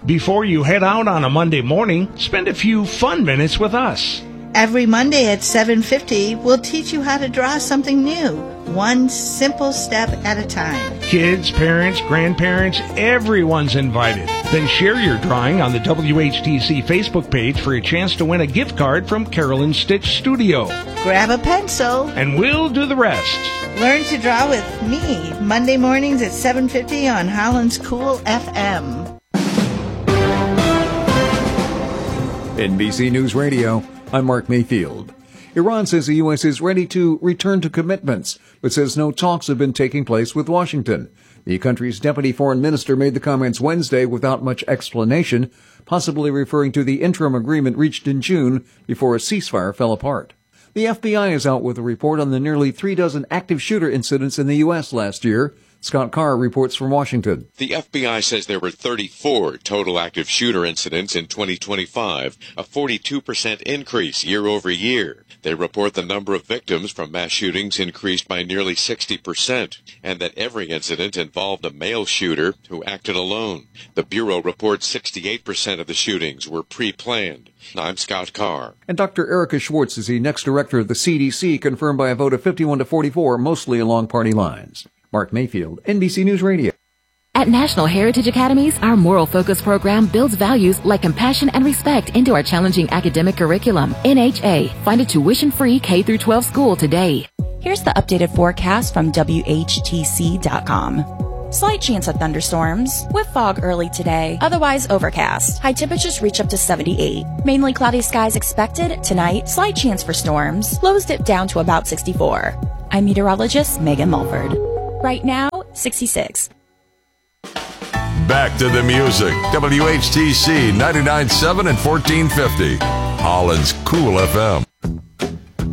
Before you head out on a Monday morning, spend a few fun minutes with us. Every Monday at 7:50, we'll teach you how to draw something new, one simple step at a time. Kids, parents, grandparents, everyone's invited. Then share your drawing on the WHTC Facebook page for a chance to win a gift card from Carolyn Stitch Studio. Grab a pencil, And we'll do the rest. learn to draw with me, Monday mornings at 7:50 on Holland's Cool FM. NBC News Radio, I'm Mark Mayfield. Iran says the U.S. is ready to return to commitments, but says no talks have been taking place with Washington. The country's deputy foreign minister made the comments Wednesday without much explanation, possibly referring to the interim agreement reached in June before a ceasefire fell apart. The FBI is out with a report on the nearly 36 active shooter incidents in the U.S. last year. Scott Carr reports from Washington. The FBI says there were 34 total active shooter incidents in 2025, a 42% increase year over year. They report the number of victims from mass shootings increased by nearly 60%, and that every incident involved a male shooter who acted alone. The Bureau reports 68% of the shootings were pre-planned. I'm Scott Carr. And Dr. Erica Schwartz is the next director of the CDC, confirmed by a vote of 51-44, mostly along party lines. Mark Mayfield, NBC News Radio. At National Heritage Academies, our Moral Focus program builds values like compassion and respect into our challenging academic curriculum. NHA, find a tuition-free K-12 school today. Here's the updated forecast from WHTC.com. Slight chance of thunderstorms, with fog early today, otherwise overcast. High temperatures reach up to 78. Mainly cloudy skies expected. Tonight, slight chance for storms. Lows dip down to about 64. I'm meteorologist Megan Mulford. Right now, 66. Back to the music. WHTC 99.7 and 1450. Holland's Cool FM.